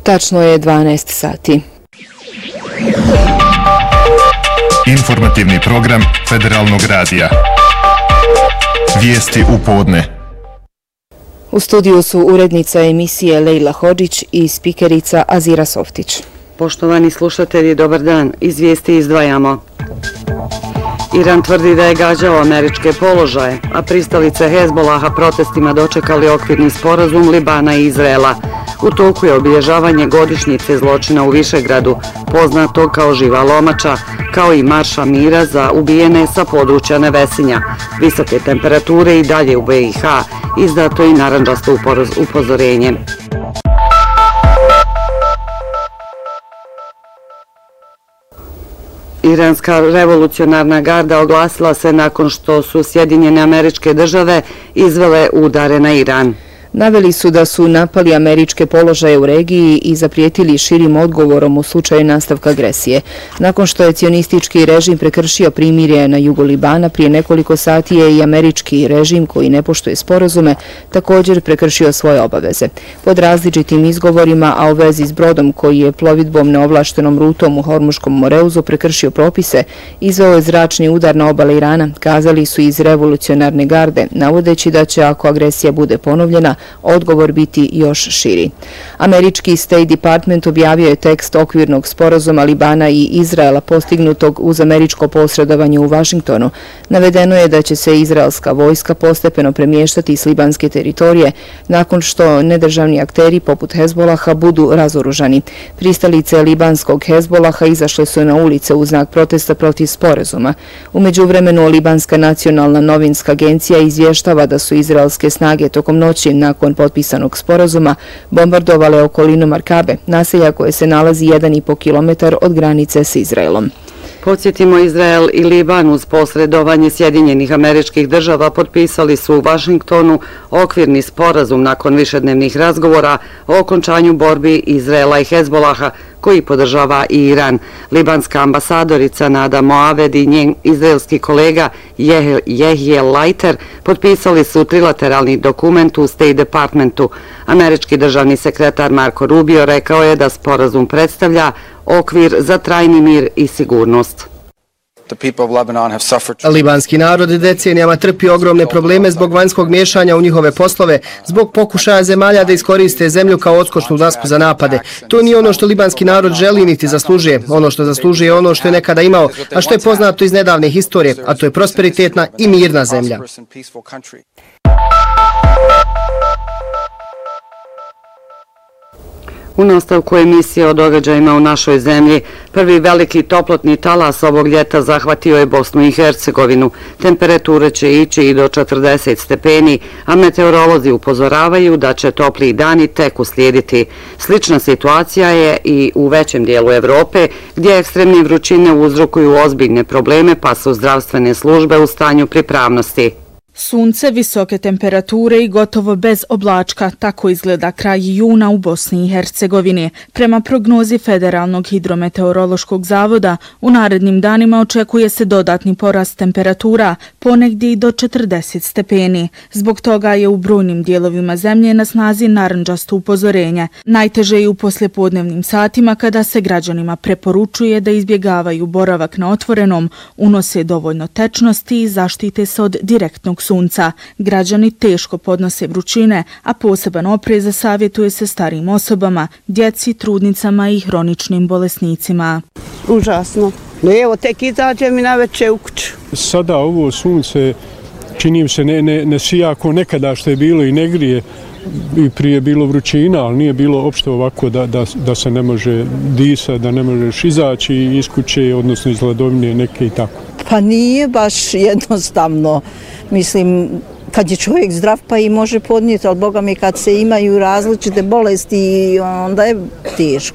Tačno je 12 sati. Informativni program Federalnog radija. Vijesti u podne. U studiju su urednica emisije Lejla Hodžić i spikerica Azira Softić. Poštovani slušatelji, dobar dan. Iz vijesti izdvajamo. Iran tvrdi da je gađao američke položaje, a pristalice Hezbolaha protestima dočekali okvirni sporazum Libana i Izraela. U toku je obilježavanje godišnjice zločina u Višegradu, poznato kao Živa lomača, kao i marša mira za ubijene sa područja Nevesinja. Visoke temperature i dalje u BiH, izdato i narandžasto upozorenje. Iranska revolucionarna garda oglasila se nakon što su Sjedinjene Američke Države izvele udare na Iran. Naveli su da su napali američke položaje u regiji i zaprijetili širim odgovorom u slučaju nastavka agresije. Nakon što je cionistički režim prekršio primirje na jugu Libana, prije nekoliko sati je i američki režim, koji ne poštuje sporazume, također prekršio svoje obaveze. Pod različitim izgovorima, a u vezi s brodom koji je plovidbom neovlaštenom rutom u Hormuškom moreuzu prekršio propise, izveo je zračni udar na obale Irana, kazali su iz revolucionarne garde, navodeći da će, ako agresija bude ponovljena, odgovor biti još širi. Američki State Department objavio je tekst okvirnog sporazuma Libana i Izraela postignutog uz američko posredovanje u Vašingtonu. Navedeno je da će se izraelska vojska postepeno premještati s libanske teritorije nakon što nedržavni akteri poput Hezbolaha budu razoružani. Pristalice libanskog Hezbolaha izašle su na ulice u znak protesta protiv sporazuma. U međuvremenu Libanska nacionalna novinska agencija izvještava da su izraelske snage tokom noći nakon potpisanog sporazuma bombardovale okolinu Markabe, naselja koje se nalazi 1,5 kilometar od granice s Izraelom. Podsjetimo, Izrael i Liban uz posredovanje Sjedinjenih Američkih Država potpisali su u Vašingtonu okvirni sporazum nakon višednevnih razgovora o okončanju borbi Izraela i Hezbolaha, koji podržava i Iran. Libanska ambasadorica Nada Moaved i njen izraelski kolega Jehiel Leiter potpisali su trilateralni dokument u State Departmentu. Američki državni sekretar Marco Rubio rekao je da sporazum predstavlja okvir za trajni mir i sigurnost. Libanski narod decenijama trpi ogromne probleme zbog vanjskog miješanja u njihove poslove, zbog pokušaja zemalja da iskoriste zemlju kao odskočnu dasku za napade. To nije ono što libanski narod želi niti zaslužuje. Ono što zaslužuje je ono što je nekada imao, a što je poznato iz nedavne historije, a to je prosperitetna i mirna zemlja. U nastavku emisije o događajima u našoj zemlji, prvi veliki toplotni talas ovog ljeta zahvatio je Bosnu i Hercegovinu. Temperature će ići i do 40 stepeni, a meteorolozi upozoravaju da će topliji dani tek uslijediti. Slična situacija je i u većem dijelu Evrope, gdje ekstremne vrućine uzrokuju ozbiljne probleme, pa su zdravstvene službe u stanju pripravnosti. Sunce, visoke temperature i gotovo bez oblačka, tako izgleda kraj juna u Bosni i Hercegovini. Prema prognozi Federalnog hidrometeorološkog zavoda, u narednim danima očekuje se dodatni porast temperatura, ponegdje i do 40 stepeni. Zbog toga je u brojnim dijelovima zemlje na snazi narandžasto upozorenje. Najteže je u poslijepodnevnim satima kada se građanima preporučuje da izbjegavaju boravak na otvorenom, unose dovoljno tečnosti i zaštite se od direktnog sunca. Građani teško podnose vrućine, a poseban oprez savjetuje se starijim osobama, djeci, trudnicama i hroničnim bolesnicima. Užasno. Evo, tek izađem i navečer u kuću. Sada ovo sunce čini se ne sija ko nekada što je bilo i ne grije. I prije bilo vrućina, ali nije bilo opšte ovako da se ne može disati, da ne možeš izaći iz kuće, odnosno iz hladovine neke i tako. Pa nije baš jednostavno. Mislim, kad je čovjek zdrav pa i može podnijeti, ali Boga mi kad se imaju različite bolesti, onda je teško.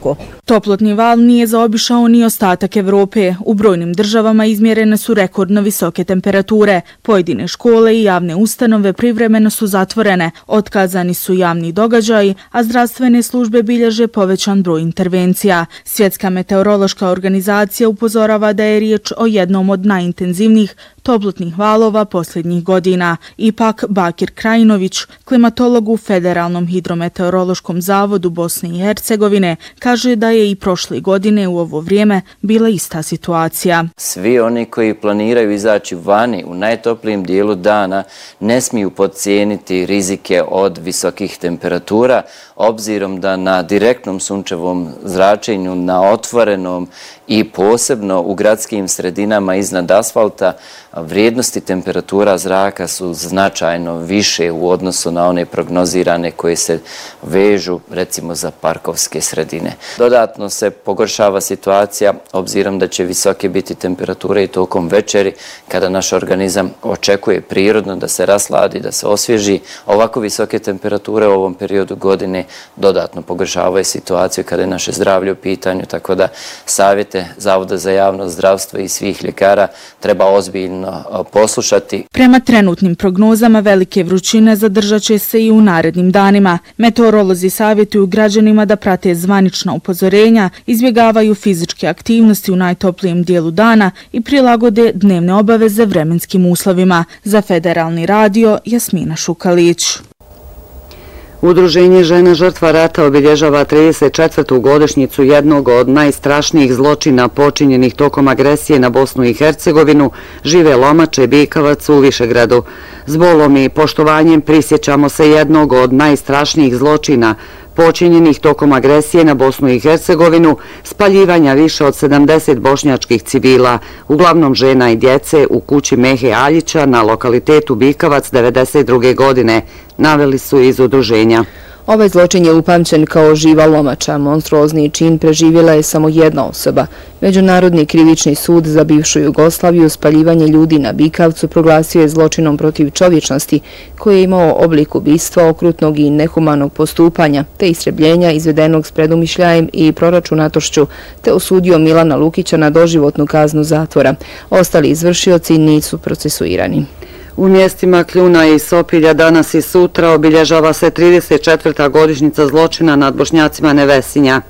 Toplotni val nije zaobišao ni ostatak Evrope. U brojnim državama izmjerene su rekordno visoke temperature. Pojedine škole i javne ustanove privremeno su zatvorene, otkazani su javni događaji, a zdravstvene službe bilježe povećan broj intervencija. Svjetska meteorološka organizacija upozorava da je riječ o jednom od najintenzivnijih toplotnih valova posljednjih godina. Ipak Bakir Krajinović, klimatolog u Federalnom hidrometeorološkom zavodu Bosne i Hercegovine, kaže da je i prošle godine u ovo vrijeme bila ista situacija. Svi oni koji planiraju izaći vani u najtoplijim dijelu dana ne smiju podcijeniti rizike od visokih temperatura, obzirom da na direktnom sunčevom zračenju, na otvorenom i posebno u gradskim sredinama iznad asfalta, vrijednosti temperatura zraka su značajno više u odnosu na one prognozirane koje se vežu recimo za parkovske sredine. Dodatno se pogoršava situacija obzirom da će visoke biti temperature i tokom večeri kada naš organizam očekuje prirodno da se rasladi, da se osvježi. Ovako visoke temperature u ovom periodu godine dodatno pogoršavaju situaciju kada je naše zdravlje u pitanju, tako da savjete Zavoda za javno zdravstvo i svih ljekara treba ozbiljno poslušati. Prema trenutnim prognozama velike vrućine zadržat će se i u narednim danima. Meteorolozi savjetuju građanima da prate zvanična upozorenja, izbjegavaju fizičke aktivnosti u najtoplijem dijelu dana i prilagode dnevne obaveze vremenskim uslovima. Za Federalni radio, Jasmina Šukalić. Udruženje žena žrtva rata obilježava 34. godišnjicu jednog od najstrašnijih zločina počinjenih tokom agresije na Bosnu i Hercegovinu, Žive Lomače Bikavac u Višegradu. S bolom i poštovanjem prisjećamo se jednog od najstrašnijih zločina počinjenih tokom agresije na Bosnu i Hercegovinu, spaljivanja više od 70 bošnjačkih civila, uglavnom žena i djece, u kući Mehe Aljića na lokalitetu Bikavac 1992. godine, naveli su iz udruženja. Ovaj zločin je upamćen kao živa lomača. Monstruozni čin preživjela je samo jedna osoba. Međunarodni krivični sud za bivšu Jugoslaviju spaljivanje ljudi na Bikavcu proglasio je zločinom protiv čovječnosti koji je imao oblik ubistva, okrutnog i nehumanog postupanja, te istrebljenja izvedenog s predumišljajem i proračunatošću, te osudio Milana Lukića na doživotnu kaznu zatvora. Ostali izvršioci nisu procesuirani. U mjestima Kljuna i Sopilja danas i sutra obilježava se 34. godišnjica zločina nad Bošnjacima Nevesinja.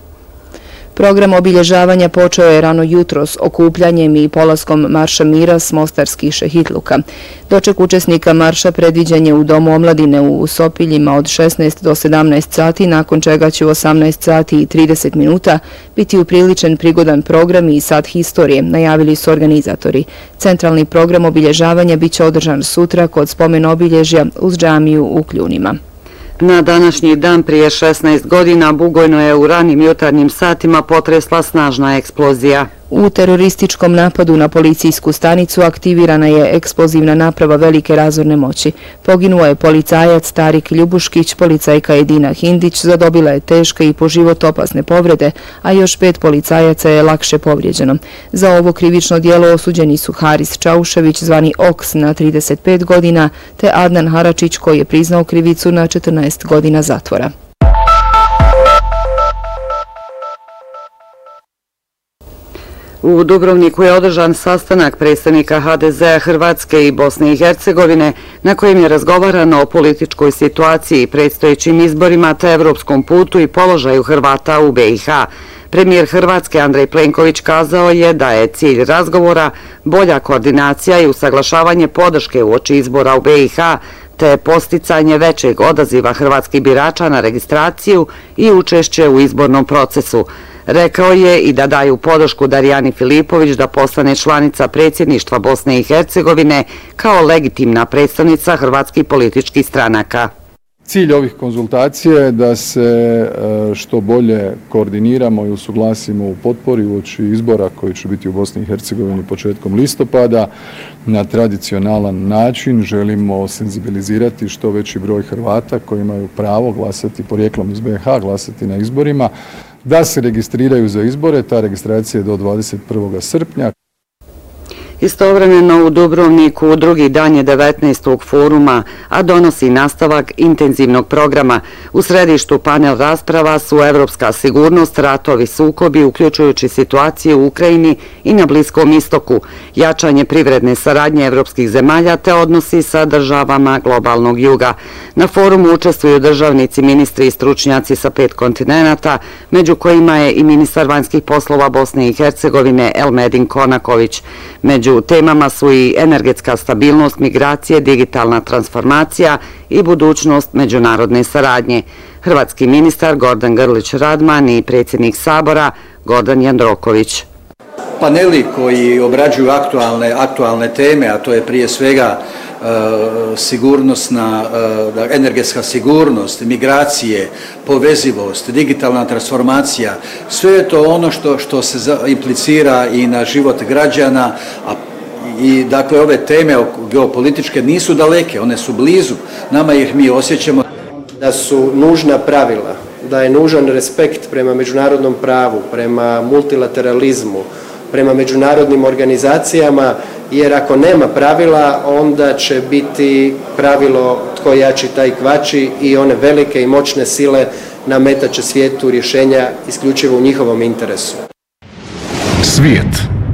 Program obilježavanja počeo je rano jutros okupljanjem i polaskom Marša mira s mostarskih šehitluka. Doček učesnika marša predviđen je u Domu omladine u Sopiljima od 16 do 17 sati, nakon čega će u 18 sati i 30 minuta biti upriličen prigodan program i sat historije, najavili su organizatori. Centralni program obilježavanja biće održan sutra kod spomen obilježja uz džamiju u Kljunima. Na današnji dan prije 16 godina Bugojno je u ranim jutarnjim satima potresla snažna eksplozija. U terorističkom napadu na policijsku stanicu aktivirana je eksplozivna naprava velike razorne moći. Poginuo je policajac Tarik Ljubuškić, policajka Edina Hindić zadobila je teške i po život opasne povrede, a još 5 policajaca je lakše povrijeđeno. Za ovo krivično djelo osuđeni su Haris Čaušević, zvani Oks, na 35 godina, te Adnan Haračić koji je priznao krivicu na 14 godina zatvora. U Dubrovniku je održan sastanak predstavnika HDZ-a Hrvatske i Bosne i Hercegovine na kojem je razgovarano o političkoj situaciji, predstojećim izborima te evropskom putu i položaju Hrvata u BiH. Premijer Hrvatske Andrej Plenković kazao je da je cilj razgovora bolja koordinacija i usaglašavanje podrške uoči izbora u BiH te posticanje većeg odaziva hrvatskih birača na registraciju i učešće u izbornom procesu. Rekao je i da daju podršku Darijani Filipović da postane članica predsjedništva Bosne i Hercegovine kao legitimna predstavnica hrvatskih političkih stranaka. Cilj ovih konzultacija je da se što bolje koordiniramo i usuglasimo u potpori uoči izbora koji će biti u Bosni i Hercegovini početkom listopada. Na tradicionalan način želimo senzibilizirati što veći broj Hrvata koji imaju pravo glasati porijeklom iz BiH, glasati na izborima, da se registriraju za izbore. Ta registracija je do 21. srpnja. Istovremeno u Dubrovniku drugi dan je 19. foruma, a donosi nastavak intenzivnog programa. U središtu panel rasprava su evropska sigurnost, ratovi, sukobi, uključujući situaciju u Ukrajini i na Bliskom istoku, jačanje privredne saradnje evropskih zemalja te odnosi sa državama globalnog juga. Na forumu učestvuju državnici, ministri i stručnjaci sa 5 kontinenata, među kojima je i ministar vanjskih poslova Bosne i Hercegovine Elmedin Konaković. Među temama su i energetska stabilnost, migracije, digitalna transformacija i budućnost međunarodne saradnje. Hrvatski ministar Gordan Grlić Radman i predsjednik Sabora Gordan Jandroković. Paneli koji obrađuju aktualne teme, a to je prije svega sigurnosna, energetska sigurnost, migracije, povezivost, digitalna transformacija, sve je to ono što se implicira i na život građana, i dakle ove teme geopolitičke nisu daleke, one su blizu, nama ih mi osjećamo. Da su nužna pravila, da je nužan respekt prema međunarodnom pravu, prema multilateralizmu, prema međunarodnim organizacijama, jer ako nema pravila, onda će biti pravilo tko jači taj kvači i one velike i moćne sile nametat će svijetu rješenja isključivo u njihovom interesu. Svijet.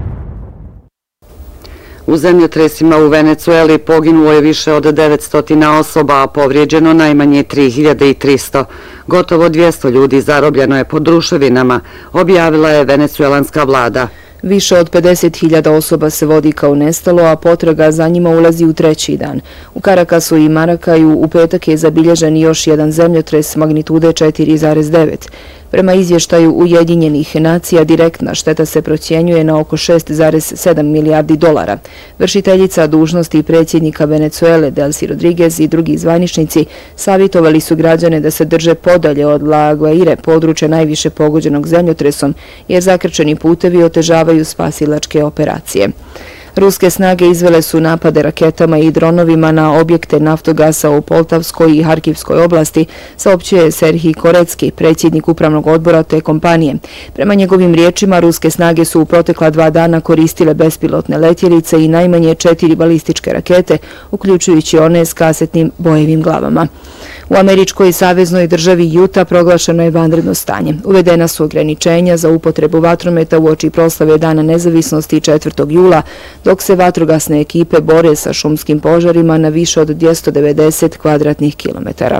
U zemljotresima u Venecueli poginulo je više od 900 osoba, a povrijeđeno najmanje 3300. Gotovo 200 ljudi zarobljeno je pod ruševinama, objavila je venecuelanska vlada. Više od 50.000 osoba se vodi kao nestalo, a potraga za njima ulazi u treći dan. U Karakasu i Marakaju u petak je zabilježen još jedan zemljotres magnitude 4,9. Prema izvještaju Ujedinjenih nacija, direktna šteta se procjenjuje na oko 6,7 milijardi dolara. Vršiteljica dužnosti predsjednika Venecuele Delcy Rodriguez i drugi zvaničnici savjetovali su građane da se drže podalje od La Guaire, područja najviše pogođenog zemljotresom, jer zakrčeni putevi otežavaju spasilačke operacije. Ruske snage izvele su napade raketama i dronovima na objekte naftogasa u Poltavskoj i Harkivskoj oblasti, saopćuje Serhij Korecki, predsjednik upravnog odbora te kompanije. Prema njegovim riječima, ruske snage su u protekla 2 dana koristile bespilotne letjelice i najmanje 4 balističke rakete, uključujući one s kasetnim bojevim glavama. U američkoj saveznoj državi Utah proglašeno je vanredno stanje. Uvedena su ograničenja za upotrebu vatrometa uoči proslave Dana nezavisnosti 4. jula, dok se vatrogasne ekipe bore sa šumskim požarima na više od 290 kvadratnih kilometara.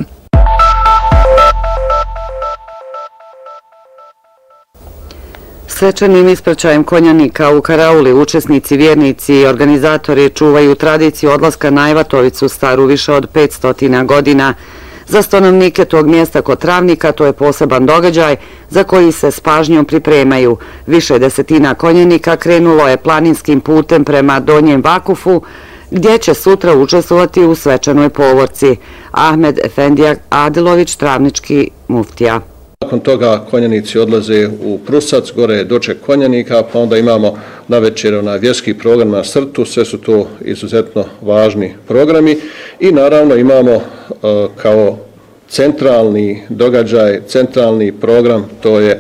Svečanim ispraćajem konjanika u Karauli učesnici, vjernici i organizatori čuvaju tradiciju odlaska na Ajvatovicu staru više od 500 godina. Za stanovnike tog mjesta kod Travnika to je poseban događaj za koji se s pažnjom pripremaju. Više desetina konjanika krenulo je planinskim putem prema Donjem Vakufu, gdje će sutra učestvovati u svečanoj povorci. Ahmed Efendija Adilović, travnički muftija. Nakon toga konjanici odlaze u Prusac, gore je doček konjanika, pa onda imamo na večer vjerski program na Srtu, sve su to izuzetno važni programi i naravno imamo kao centralni događaj, centralni program, to je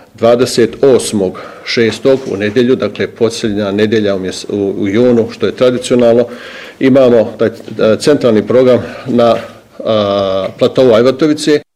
28.6. u nedjelju, dakle posljednja nedjelja u junu, što je tradicionalno, imamo taj centralni program na platovu Ajvatovice.